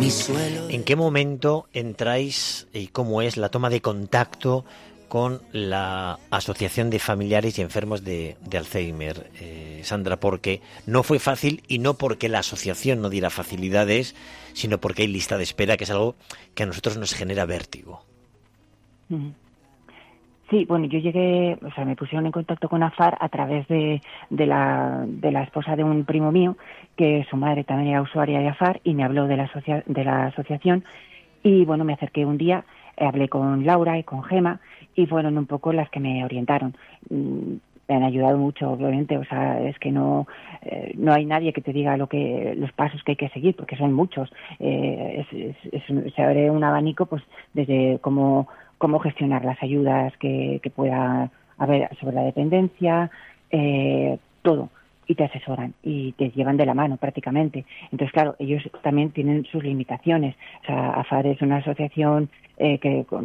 ¿En qué momento entráis y cómo es la toma de contacto con la Asociación de Familiares y Enfermos de Alzheimer, Sandra? Porque no fue fácil, y no porque la asociación no diera facilidades, sino porque hay lista de espera, que es algo que a nosotros nos genera vértigo. Sí, bueno, yo llegué, me pusieron en contacto con AFAR a través de la esposa de un primo mío, que su madre también era usuaria de AFAR, y me habló de la asociación. Y bueno, me acerqué un día, hablé con Laura y con Gema, y fueron un poco las que me orientaron. Me han ayudado mucho, obviamente. Es que no hay nadie que te diga los pasos que hay que seguir, porque son muchos. Se abre un abanico, pues, desde cómo gestionar las ayudas que pueda haber sobre la dependencia, todo. Y te asesoran y te llevan de la mano prácticamente. Entonces, claro, ellos también tienen sus limitaciones. AFAR es una asociación que